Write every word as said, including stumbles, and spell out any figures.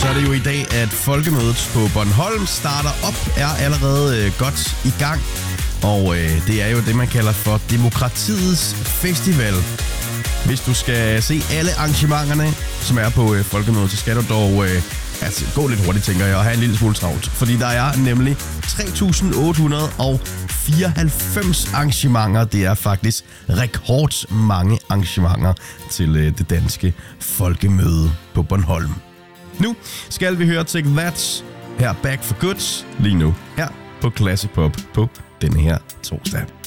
så er det jo i dag, at Folkemødet på Bornholm starter op, er allerede øh, godt i gang. Og øh, det er jo det, man kalder for Demokratiets Festival. Hvis du skal se alle arrangementerne, som er på øh, Folkemødet, så skal du dog øh, altså, gå lidt hurtigt, tænker jeg, og have en lille smule travlt. Fordi der er nemlig tre tusind otte hundrede fireoghalvfems arrangementer. Det er faktisk rekordmange arrangementer til øh, det danske Folkemøde på Bornholm. Nu skal vi høre Take That her Back for Good lige nu her på Classic Pop på denne her torsdag.